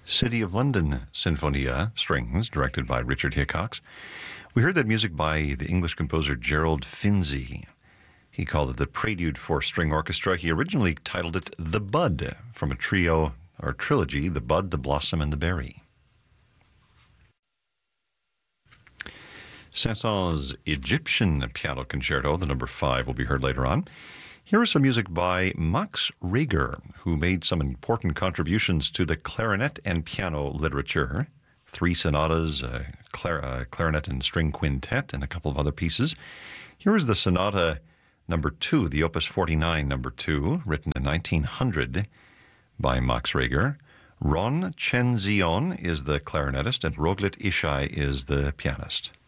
City of London Sinfonia, strings, directed by Richard Hickox. We heard that music by the English composer Gerald Finzi. He called it the Prelude for String Orchestra. He originally titled it The Bud, from a trio or trilogy, The Bud, the Blossom, and the Berry. Saint-Saëns' Egyptian Piano Concerto, the number 5, will be heard later on. Here is some music by Max Reger, who made some important contributions to the clarinet and piano literature. 3 sonatas, a clarinet and string quintet, and a couple of other pieces. Here is the Sonata number 2, the Opus 49 number 2, written in 1900 by Max Reger. Ron Chen-Zion is the clarinetist, and Roglit Ishai is the pianist.